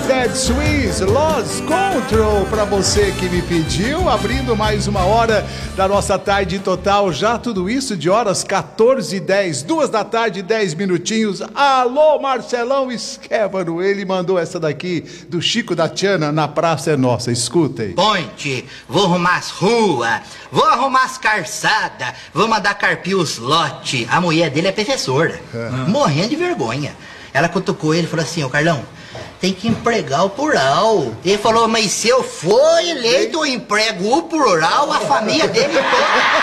Dead Swiss, Lost Control, pra você que me pediu, abrindo mais uma hora da nossa tarde total, já tudo isso de horas 14h10, 2 da tarde, 10 minutinhos. Alô, Marcelão Esquévano, ele mandou essa daqui do Chico da Tiana, Na Praça é Nossa, escutem. Ponte, vou arrumar as ruas, vou arrumar as calçadas, vou mandar carpir os lotes. A mulher dele é professora, morrendo de vergonha. Ela cutucou ele e falou assim: ô Carlão, tem que empregar o plural. Ele falou: mas se eu for eleito, eu emprego o plural, a família dele toda.